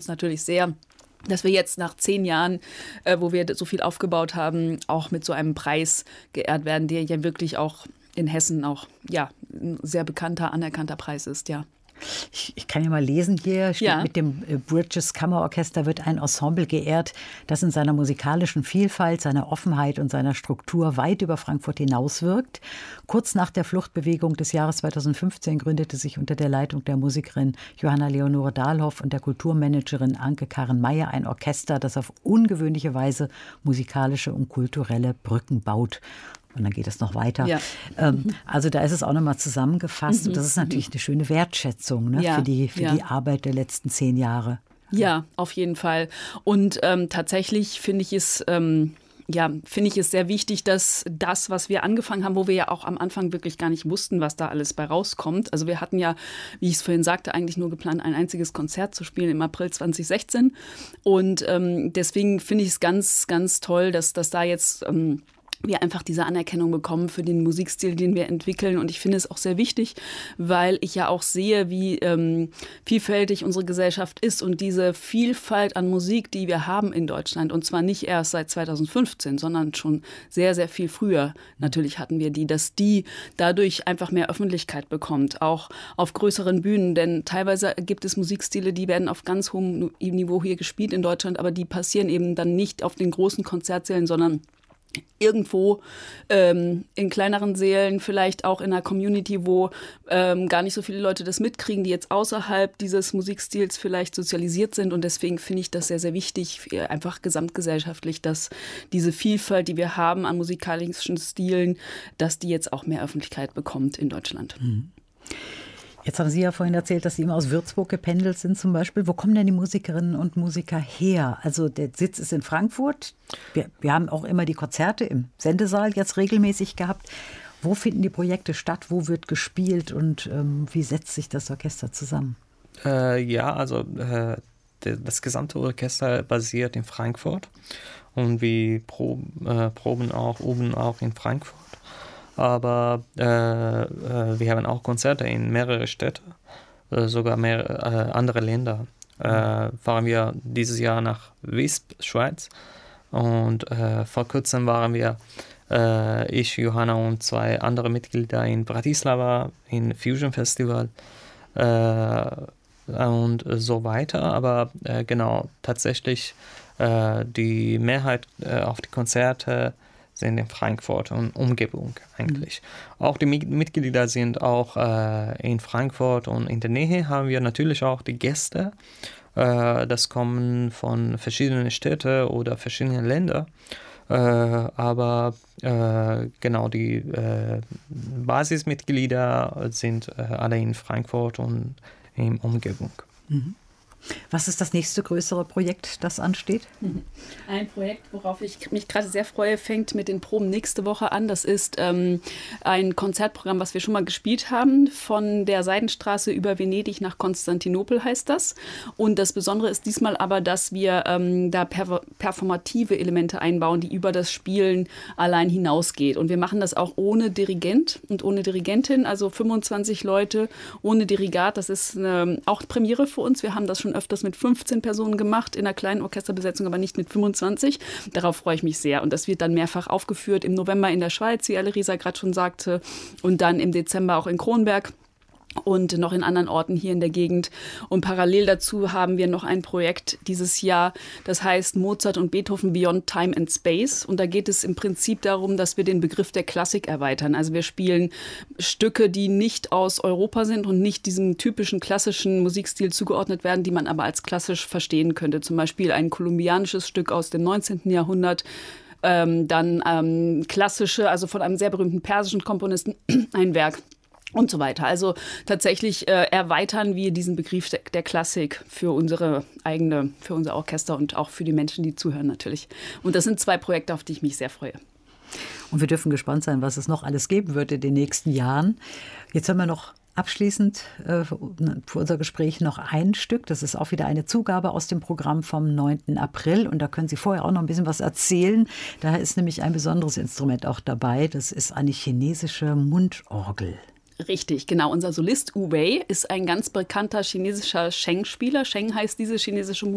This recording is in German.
uns natürlich sehr, dass wir jetzt nach 10 Jahren, wo wir so viel aufgebaut haben, auch mit so einem Preis geehrt werden, der ja wirklich auch in Hessen auch ein sehr bekannter, anerkannter Preis ist, ja. Ich kann ja mal lesen hier, steht mit dem Bridges Kammerorchester wird ein Ensemble geehrt, das in seiner musikalischen Vielfalt, seiner Offenheit und seiner Struktur weit über Frankfurt hinauswirkt. Kurz nach der Fluchtbewegung des Jahres 2015 gründete sich unter der Leitung der Musikerin Johanna Leonore Dahlhoff und der Kulturmanagerin Anke Karen Meyer ein Orchester, das auf ungewöhnliche Weise musikalische und kulturelle Brücken baut. Und dann geht es noch weiter. Ja. Also da ist es auch nochmal zusammengefasst. Und das ist natürlich eine schöne Wertschätzung, ne, für die Arbeit der letzten 10 Jahre. Ja, auf jeden Fall. Und tatsächlich finde ich es sehr wichtig, dass das, was wir angefangen haben, wo wir ja auch am Anfang wirklich gar nicht wussten, was da alles bei rauskommt. Also wir hatten ja, wie ich es vorhin sagte, eigentlich nur geplant, ein einziges Konzert zu spielen im April 2016. Und deswegen finde ich es ganz, ganz toll, dass da jetzt wir einfach diese Anerkennung bekommen für den Musikstil, den wir entwickeln. Und ich finde es auch sehr wichtig, weil ich ja auch sehe, wie vielfältig unsere Gesellschaft ist und diese Vielfalt an Musik, die wir haben in Deutschland, und zwar nicht erst seit 2015, sondern schon sehr, sehr viel früher. Natürlich hatten wir dass die dadurch einfach mehr Öffentlichkeit bekommt, auch auf größeren Bühnen. Denn teilweise gibt es Musikstile, die werden auf ganz hohem Niveau hier gespielt in Deutschland, aber die passieren eben dann nicht auf den großen Konzertsälen, sondern irgendwo in kleineren Sälen, vielleicht auch in einer Community, wo gar nicht so viele Leute das mitkriegen, die jetzt außerhalb dieses Musikstils vielleicht sozialisiert sind. Und deswegen finde ich das sehr, sehr wichtig, einfach gesamtgesellschaftlich, dass diese Vielfalt, die wir haben an musikalischen Stilen, dass die jetzt auch mehr Öffentlichkeit bekommt in Deutschland. Mhm. Jetzt haben Sie ja vorhin erzählt, dass Sie immer aus Würzburg gependelt sind zum Beispiel. Wo kommen denn die Musikerinnen und Musiker her? Also der Sitz ist in Frankfurt. Wir haben auch immer die Konzerte im Sendesaal jetzt regelmäßig gehabt. Wo finden die Projekte statt? Wo wird gespielt? Und wie setzt sich das Orchester zusammen? Das gesamte Orchester basiert in Frankfurt. Und wir proben auch in Frankfurt. Aber wir haben auch Konzerte in mehrere Städte, sogar mehrere andere Länder. Fahren wir dieses Jahr nach Visp, Schweiz. Und vor kurzem waren wir, ich, Johanna und 2 andere Mitglieder in Bratislava, in Fusion Festival und so weiter. Aber tatsächlich die Mehrheit auf die Konzerte sind in Frankfurt und Umgebung eigentlich. Auch die Mitglieder sind auch in Frankfurt und in der Nähe haben wir natürlich auch die Gäste. Das kommen von verschiedenen Städten oder verschiedenen Ländern. Die Basismitglieder sind alle in Frankfurt und in Umgebung. Mhm. Was ist das nächste größere Projekt, das ansteht? Ein Projekt, worauf ich mich gerade sehr freue, fängt mit den Proben nächste Woche an. Das ist ein Konzertprogramm, was wir schon mal gespielt haben. Von der Seidenstraße über Venedig nach Konstantinopel heißt das. Und das Besondere ist diesmal aber, dass wir da performative Elemente einbauen, die über das Spielen allein hinausgeht. Und wir machen das auch ohne Dirigent und ohne Dirigentin, also 25 Leute ohne Dirigat. Das ist auch Premiere für uns. Wir haben das schon öfters mit 15 Personen gemacht, in einer kleinen Orchesterbesetzung, aber nicht mit 25. Darauf freue ich mich sehr. Und das wird dann mehrfach aufgeführt im November in der Schweiz, wie Alerisa gerade schon sagte, und dann im Dezember auch in Kronberg und noch in anderen Orten hier in der Gegend. Und parallel dazu haben wir noch ein Projekt dieses Jahr, das heißt Mozart und Beethoven Beyond Time and Space. Und da geht es im Prinzip darum, dass wir den Begriff der Klassik erweitern. Also wir spielen Stücke, die nicht aus Europa sind und nicht diesem typischen klassischen Musikstil zugeordnet werden, die man aber als klassisch verstehen könnte. Zum Beispiel ein kolumbianisches Stück aus dem 19. Jahrhundert, dann klassische, also von einem sehr berühmten persischen Komponisten, ein Werk. Und so weiter. Also tatsächlich erweitern wir diesen Begriff der Klassik für für unser Orchester und auch für die Menschen, die zuhören natürlich. Und das sind 2 Projekte, auf die ich mich sehr freue. Und wir dürfen gespannt sein, was es noch alles geben wird in den nächsten Jahren. Jetzt haben wir noch abschließend für unser Gespräch noch ein Stück. Das ist auch wieder eine Zugabe aus dem Programm vom 9. April. Und da können Sie vorher auch noch ein bisschen was erzählen. Da ist nämlich ein besonderes Instrument auch dabei. Das ist eine chinesische Mundorgel. Richtig, genau. Unser Solist Wu Wei ist ein ganz bekannter chinesischer Sheng-Spieler. Sheng heißt diese chinesische